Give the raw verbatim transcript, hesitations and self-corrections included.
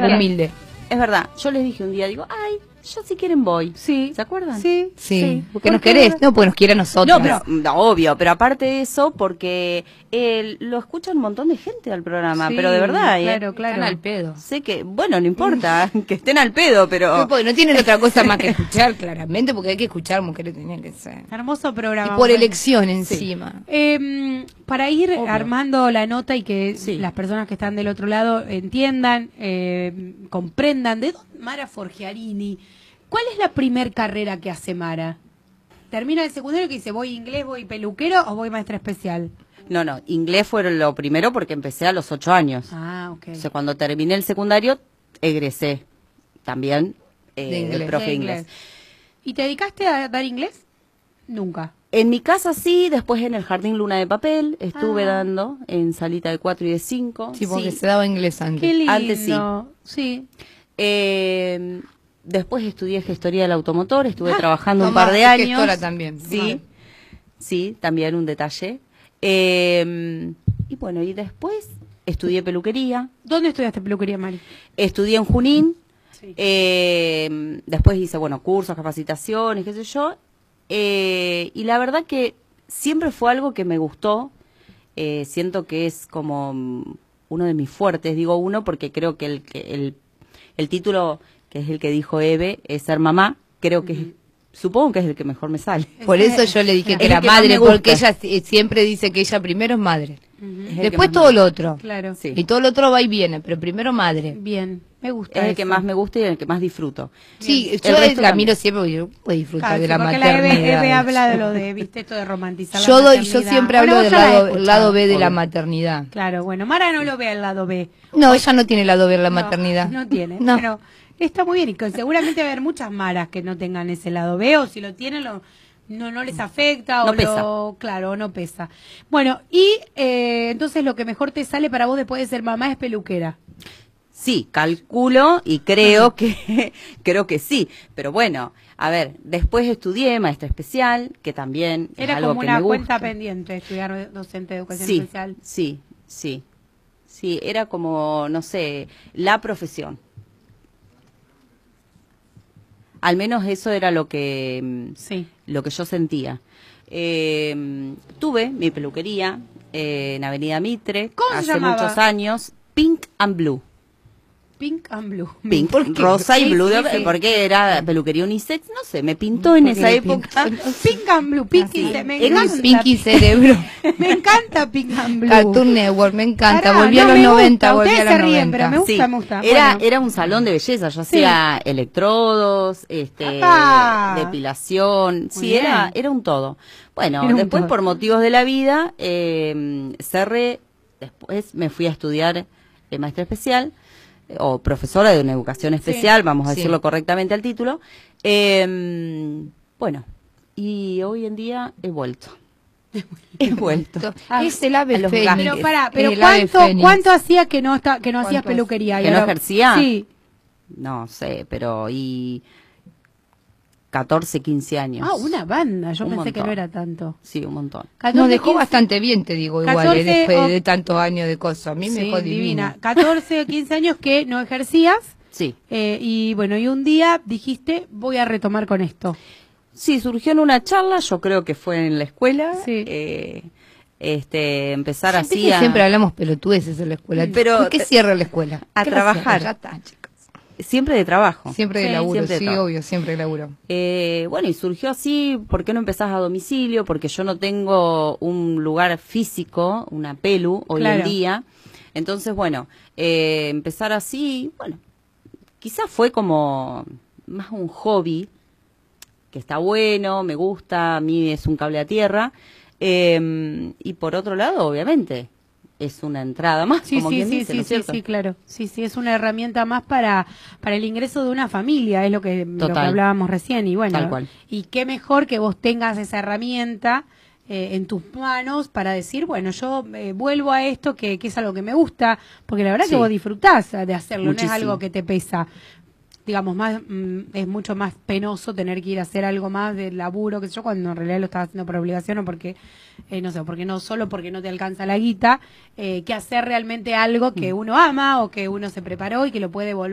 verdad. humilde. Es verdad, yo les dije un día, digo, ay, yo si quieren voy. Sí. ¿Se acuerdan? Sí. Sí, Sí. porque nos ¿Por qué? querés, no, porque nos quiere a nosotros. No, pero no, obvio, pero aparte de eso, porque eh, lo escucha un montón de gente al programa, Sí, pero de verdad, claro, eh, claro. Están al pedo. sé que, bueno, no importa, que estén al pedo, pero... No, porque no tienen otra cosa más que escuchar, claramente, porque hay que escuchar, mujeres tenían que ser. Hermoso programa. Y por Bueno. elección encima. Eh, para ir Obvio. armando la nota y que Sí. las personas que están del otro lado entiendan, eh, comprendan, ¿de dónde Mara Forgiarini? ¿Cuál es la primer carrera que hace Mara? ¿Termina el secundario que dice voy inglés, voy peluquero o voy maestra especial? No, no, inglés fue lo primero porque empecé a los ocho años. Ah, ok. O sea, cuando terminé el secundario, egresé también eh, De de, inglés. profe De de inglés. inglés. ¿Y te dedicaste a dar inglés? Nunca. En mi casa sí, después en el Jardín Luna de Papel estuve Ah. dando, en salita de cuatro y de cinco. Sí, porque se daba inglés antes. Qué lindo. Antes sí. Sí. Eh, después estudié gestoría del automotor, estuve Ah, trabajando un tomá, par de y años. gestora también. Sí, Vale. sí, también un detalle. Eh, y bueno, y después estudié peluquería, ¿Dónde estudiaste peluquería, Mari? estudié en Junín, Sí. eh, después hice, bueno, cursos, capacitaciones, qué sé yo. Eh, y la verdad que siempre fue algo que me gustó. Eh, siento que es como mm, uno de mis fuertes, digo uno porque creo que el, que el, el título, que es el que dijo Eve, es ser mamá, creo que es, supongo que es el que mejor me sale. Por eso yo le dije Es que el era que más madre, me gusta. porque ella si- siempre dice que ella primero es madre. Ujú. Es el que Después más todo me lo otro. Claro. Sí. Y todo lo otro va y viene, pero primero madre. Bien, me gusta Es el eso. que más me gusta y el que más disfruto. Sí, El yo resto la también. miro siempre porque yo puedo disfrutar Claro, de la porque la Eve, maternidad. Eve habla de lo de, viste, esto de romantizar la yo doy, yo maternidad. siempre Bueno, hablo vos del ya la he lado, el escuchado. lado B de la Obvio. maternidad. Claro, bueno, Mara no lo ve al lado B. No, ella no tiene el lado B de la No, maternidad. No tiene, No. pero está muy bien y que seguramente va a haber muchas Maras que no tengan ese lado B o si lo tienen lo, no no les afecta No o pesa. lo, claro, no pesa. Bueno, y eh, entonces lo que mejor te sale para vos después de ser mamá es peluquera. Sí, calculo y creo que creo que sí, pero bueno, a ver, después estudié maestra especial, que también es Era algo como que una me gusta. cuenta pendiente estudiar docente de educación Sí, especial. sí, sí, sí, era como, no sé, la profesión. Al menos eso era lo que mm, Sí. lo que yo sentía. Eh, tuve mi peluquería eh, en Avenida Mitre ¿Cómo se hace llamaba? muchos años, Pink and Blue. Pink and blue. Pink, ¿Por qué? rosa y Sí, blue, sí, de- sí. porque era peluquería unisex, no sé, me pintó en Porque esa le época. Pink and blue, Pinky, Así. se- me Era un encanta. Pinky Cerebro. Me encanta Pink and blue. Cartoon Network, me encanta. Pará, volví a no los me noventa, gusta. volví a Ustedes los se ríen, noventa. pero me gusta, Sí, me gusta. Era, Bueno. era un salón de belleza, yo Sí. hacía electrodos, este, Apá. depilación, sí, bien. era, era un todo. Bueno, Era un después todo. por motivos de la vida, eh, cerré, después me fui a estudiar eh, maestra especial, eh, o profesora de una educación especial, vamos a Sí. decirlo correctamente al título. Eh, bueno, y hoy en día he vuelto. He vuelto. Ah, Es el ave a los fénix. gajes. Pero pará, pero El ave ¿cuánto, fénix. ¿cuánto hacía que no está, que no hacías ¿Cuánto peluquería? ¿Que Y no ahora- ejercía? Sí. No sé, pero y catorce, quince años. Ah, una banda. Yo Un pensé que montón. no era tanto. Sí, un montón. Nos dejó quince bastante bien, te digo, igual, catorce eh, después o- de tantos años de cosas. A mí me Sí, dejó divina. divina. catorce, quince años que no ejercías. Sí. eh, y bueno, y un día dijiste, voy a retomar con esto. Sí, surgió en una charla, yo creo que fue en la escuela. Sí. eh, este, empezar Viste así que a, siempre hablamos pelotudeces en la escuela. Pero ¿Por qué te- cierra la escuela? a ¿Qué la trabajar. cierra? Ya está, chicos. siempre de trabajo. Siempre de Sí, laburo, siempre de sí, trabajo. obvio, siempre de laburo. Eh, bueno, y surgió así, ¿por qué no empezás a domicilio? Porque yo no tengo un lugar físico, una pelu, hoy Claro. en día. Entonces, bueno, eh, empezar así, bueno, quizás fue como más un hobby, que está bueno, me gusta, a mí es un cable a tierra. Eh, y por otro lado, obviamente, es una entrada más, Sí, como sí, quien sí, dice, sí, ¿no es sí, cierto? sí, claro. Sí, sí, es una herramienta más para, para el ingreso de una familia, es lo que, lo que Total. hablábamos recién. Y bueno, Tal cual. y qué mejor que vos tengas esa herramienta eh, en tus manos para decir, bueno, yo eh, vuelvo a esto que, que es algo que me gusta, porque la verdad Sí. que vos disfrutás de hacerlo, no es Muchísimo. algo que te pesa. Digamos, más mm, es mucho más penoso tener que ir a hacer algo más de laburo, que sé yo, cuando en realidad lo estás haciendo por obligación o porque, eh, no sé, porque no solo porque no te alcanza la guita, eh, que hacer realmente algo que uno ama o que uno se preparó y que lo puede volver